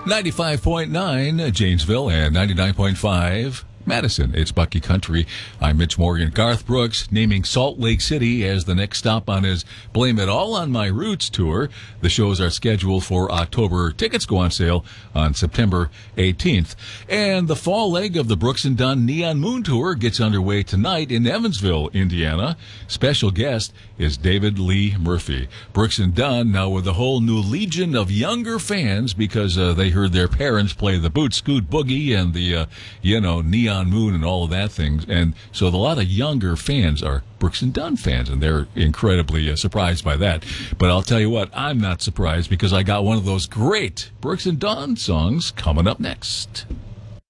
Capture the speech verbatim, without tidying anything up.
ninety-five point nine Janesville and ninety-nine point five Madison. It's Bucky Country. I'm Mitch Morgan. Garth Brooks naming Salt Lake City as the next stop on his Blame It All on My Roots tour. The shows are scheduled for October. Tickets go on sale on September eighteenth. And the fall leg of the Brooks and Dunn Neon Moon Tour gets underway tonight in Evansville, Indiana. Special guest is David Lee Murphy. Brooks and Dunn now with a whole new legion of younger fans because uh, they heard their parents play the Boot Scoot Boogie and the, uh, you know, Neon Moon and all of that things. And so a lot of younger fans are Brooks and Dunn fans, and they're incredibly uh, surprised by that. But I'll tell you what, I'm not surprised because I got one of those great Brooks and Dunn songs coming up next.